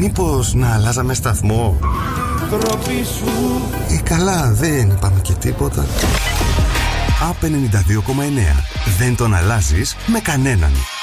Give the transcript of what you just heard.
Μήπως να αλλάζαμε σταθμό? Καλά, δεν είπαμε και τίποτα. Α, 92,9. Δεν τον αλλάζεις με κανέναν.